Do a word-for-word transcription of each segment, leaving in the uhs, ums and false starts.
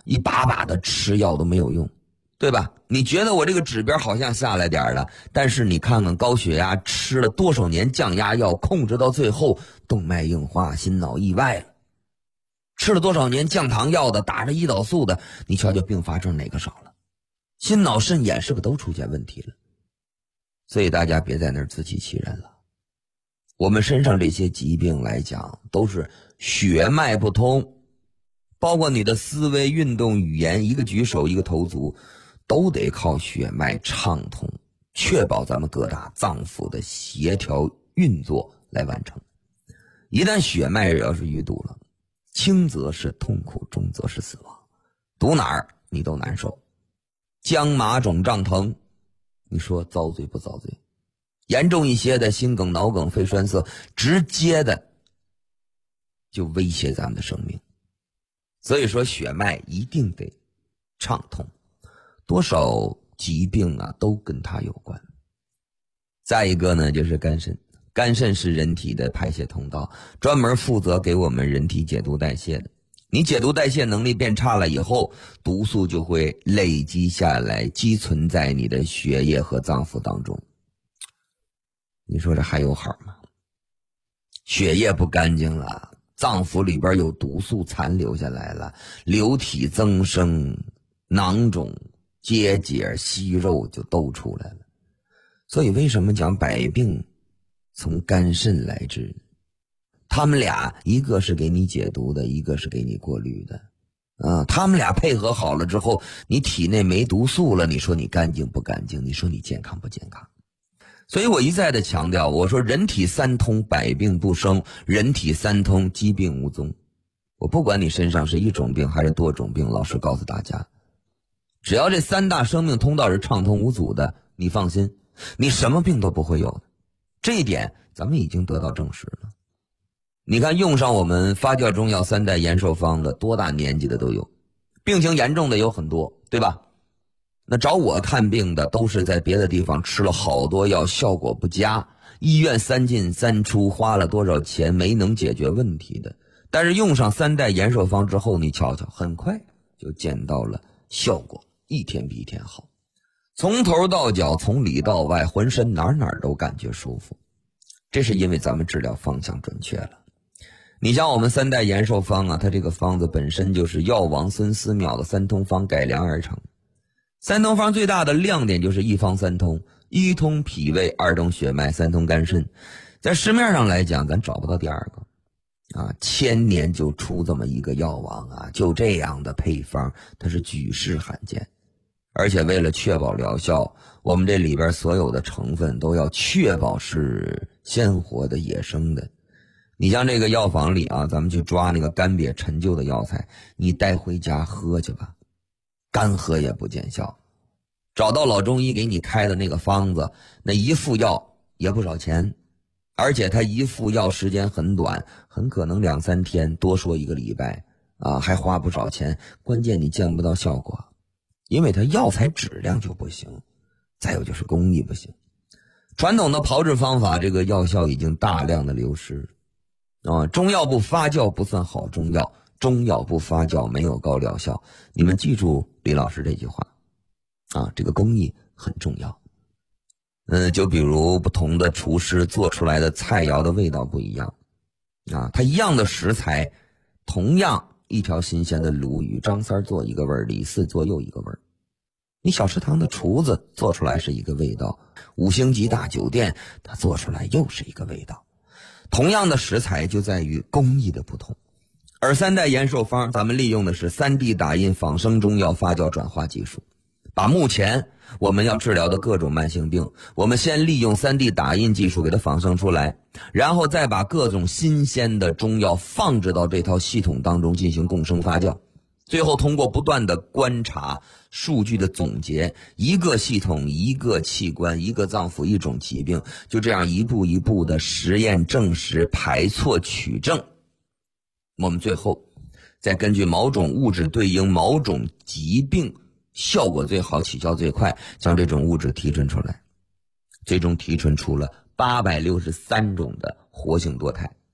一把把的吃药都没有用，对吧？你觉得我这个指标好像下来点了，但是你看看高血压吃了多少年降压药，控制到最后动脉硬化、心脑意外了。吃了多少年降糖药的，打着胰岛素的，你瞧瞧并发症哪个少了？心脑肾眼是不是都出现问题了？所以大家别在那儿自欺欺人了。我们身上这些疾病来讲，都是血脉不通，包括你的思维、运动、语言，一个举手一个投足，都得靠血脉畅通，确保咱们各大脏腑的协调运作来完成。一旦血脉要是淤堵了，轻则是痛苦，重则是死亡，堵哪儿你都难受。僵麻肿胀疼，你说遭罪不遭罪？严重一些的心梗、脑梗、肺栓塞，直接的就威胁咱们的生命。所以说血脉一定得畅通，多少疾病啊都跟它有关。再一个呢，就是肝肾。肝肾是人体的排泄通道，专门负责给我们人体解毒代谢的。你解毒代谢能力变差了以后，毒素就会累积下来，积存在你的血液和脏腑当中。你说这还有好吗？血液不干净了，脏腑里边有毒素残留下来了，流体增生，囊肿、结节、息肉就都出来了。所以为什么讲百病从肝肾来治？他们俩一个是给你解毒的，一个是给你过滤的啊，他们俩配合好了之后，你体内没毒素了，你说你干净不干净？你说你健康不健康？所以我一再的强调，我说人体三通，百病不生；人体三通，疾病无踪。我不管你身上是一种病还是多种病，老实告诉大家，只要这三大生命通道是畅通无阻的，你放心，你什么病都不会有的。这一点咱们已经得到证实了。你看用上我们发酵中药三代延寿方的多大年纪的都有，病情严重的有很多，对吧？那找我看病的都是在别的地方吃了好多药，效果不佳，医院三进三出，花了多少钱没能解决问题的。但是用上三代延寿方之后，你瞧瞧，很快就见到了效果，一天比一天好，从头到脚，从里到外，浑身哪哪都感觉舒服。这是因为咱们治疗方向准确了。你像我们三代延寿方啊，它这个方子本身就是药王孙思邈的三通方改良而成。三通方最大的亮点就是一方三通，一通脾胃，二通血脉，三通肝肾。在市面上来讲，咱找不到第二个啊，千年就出这么一个药王啊，就这样的配方，它是举世罕见。而且为了确保疗效，我们这里边所有的成分都要确保是鲜活的、野生的。你像这个药房里啊，咱们去抓那个干瘪陈旧的药材，你带回家喝去吧，干喝也不见效。找到老中医给你开的那个方子，那一副药也不少钱，而且它一副药时间很短，很可能两三天，多说一个礼拜啊，还花不少钱。关键你见不到效果，因为它药材质量就不行，再有就是工艺不行。传统的炮制方法，这个药效已经大量的流失啊，中药不发酵不算好中药，中药不发酵没有高疗效。你们记住李老师这句话啊，这个工艺很重要。嗯，就比如不同的厨师做出来的菜肴的味道不一样啊，它一样的食材，同样一条新鲜的鲈鱼，张三做一个味儿，李四做又一个味儿。你小食堂的厨子做出来是一个味道，五星级大酒店他做出来又是一个味道。同样的食材就在于工艺的不同。而三代延寿方咱们利用的是 三 D 打印仿生中药发酵转化技术，把目前我们要治疗的各种慢性病，我们先利用 三 D 打印技术给它仿生出来，然后再把各种新鲜的中药放置到这套系统当中进行共生发酵，最后通过不断的观察数据的总结，一个系统一个器官一个脏腑一种疾病，就这样一步一步的实验证实排错取证，我们最后再根据某种物质对应某种疾病效果最好起效最快，将这种物质提纯出来，最终提纯出了八百六十三种的活性多肽。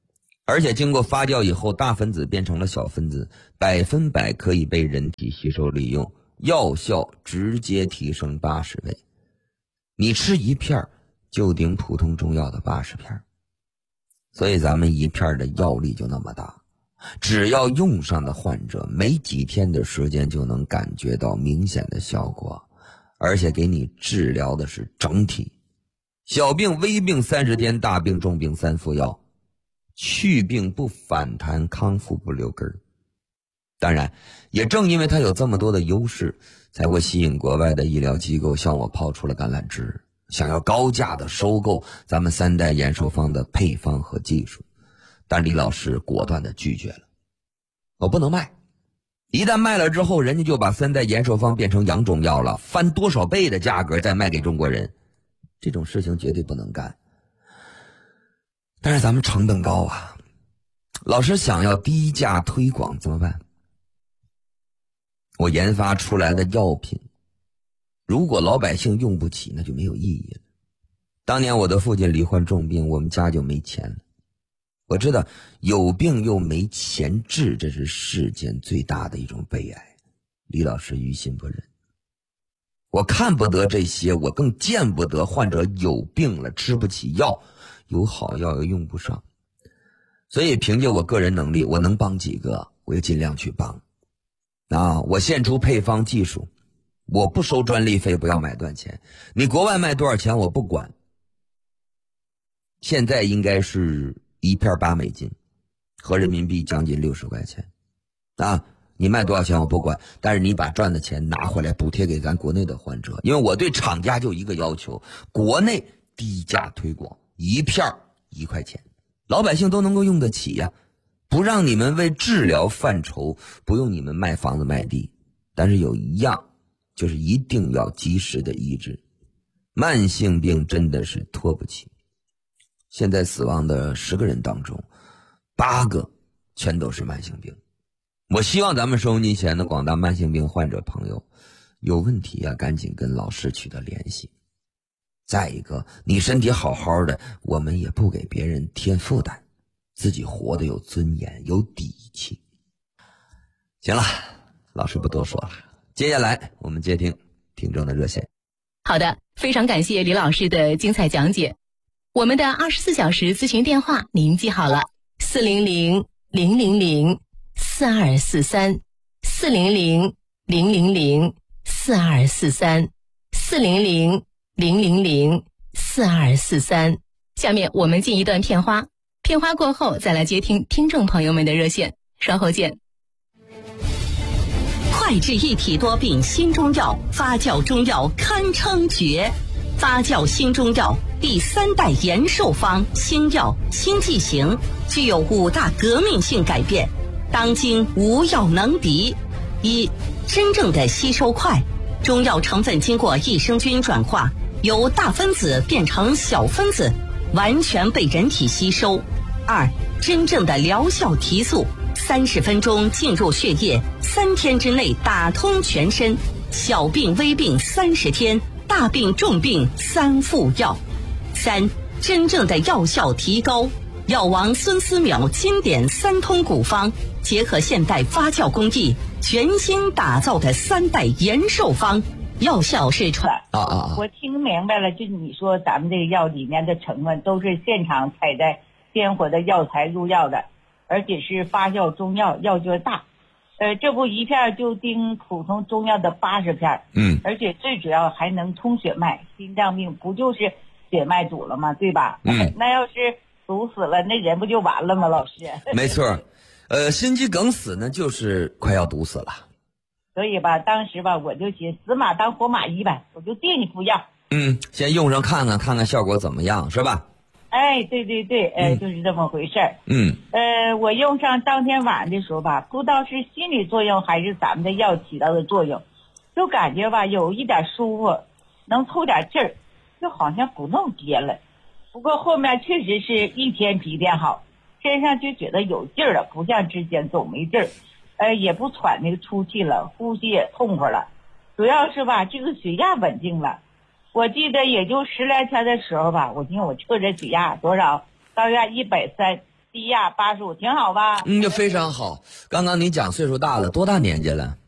而且经过发酵以后，大分子变成了小分子，百分百可以被人体吸收利用，药效直接提升八十倍。你吃一片就顶普通中药的八十片，所以咱们一片的药力就那么大，只要用上的患者，没几天的时间就能感觉到明显的效果，而且给你治疗的是整体。小病微病三十天，大病重病三服药，去病不反弹，康复不留根儿。当然，也正因为它有这么多的优势，才会吸引国外的医疗机构向我抛出了橄榄枝，想要高价的收购咱们三代延寿方的配方和技术。但李老师果断的拒绝了，我不能卖，一旦卖了之后，人家就把三代延寿方变成洋中药了，翻多少倍的价格再卖给中国人，这种事情绝对不能干。但是咱们成本高啊，老师想要低价推广怎么办？我研发出来的药品，如果老百姓用不起，那就没有意义了。当年我的父亲罹患重病，我们家就没钱了。我知道有病又没钱治，这是世间最大的一种悲哀。李老师于心不忍，我看不得这些，我更见不得患者有病了吃不起药，有好药又用不上。所以凭借我个人能力，我能帮几个我也尽量去帮啊！我献出配方技术，我不收专利费，不要买断钱。你国外卖多少钱我不管，现在应该是一片八美金，合人民币将近六十块钱啊！你卖多少钱我不管，但是你把赚的钱拿回来补贴给咱国内的患者，因为我对厂家就一个要求，国内低价推广，一片一块钱，老百姓都能够用得起呀、啊，不让你们为治疗犯愁，不用你们卖房子卖地，但是有一样，就是一定要及时的医治。慢性病真的是拖不起，现在死亡的十个人当中，八个全都是慢性病。我希望咱们收音机前的广大慢性病患者朋友，有问题啊，赶紧跟老师取得联系。再一个，你身体好好的，我们也不给别人添负担，自己活得有尊严有底气。行了，老师不多说了，接下来我们接听听众的热线。 好的，非常感谢李老师的精彩讲解。我们的二十四小时咨询电话您记好了，四零零零零零四二四三，四零零零零零四二四三，四零零零零零四二四三。下面我们进一段片花，片花过后再来接听听众朋友们的热线，稍后见。 快治一体多病新中药，发酵中药堪称绝。发酵新中药第三代延寿方新药新剂型，具有五大革命性改变，当今无药能敌。一、真正的吸收快，中药成分经过益生菌转化，由大分子变成小分子，完全被人体吸收。二、真正的疗效提速，三十分钟进入血液，三天之内打通全身，小病微病三十天，大病重病三服药。三、真正的药效提高，药王孙思邈经典三通古方，结合现代发酵工艺，全新打造的三代延寿方，药效是传。 啊啊啊！ 我听明白了，就是你说咱们这个药里面的成分都是现场采摘鲜活的药材入药的，而且是发酵中药，药劲大。呃，这不一片就顶普通中药的八十片， 嗯， 而且最主要还能通血脉，心脏病不就是血脉堵了吗？对吧？ 嗯， 那要是堵死了，那人不就完了吗？老师， 没错，呃，心肌梗死呢，就是快要堵死了。 所以吧，当时吧，我就寻死马当活马医吧，我就替你服药。 嗯，先用上看看，看看效果怎么样，是吧？ 哎，对对对，呃， 嗯、 就是这么回事儿。 嗯， 呃，我用上当天晚上的时候吧，不知道是心理作用还是咱们的药起到的作用，就感觉吧有一点舒服，能抽点劲儿，就好像不那么憋了。不过后面确实是一天比一天好，身上就觉得有劲儿了，不像之前总没劲儿，呃，也不喘那个出气了，呼吸也痛快了，主要是吧这个血压稳定了。我记得也就十来天的时候吧，我听我测这血压多少，高压一百三， 低压八十五，挺好吧？ 嗯，就非常好。刚刚你讲岁数大了，多大年纪了？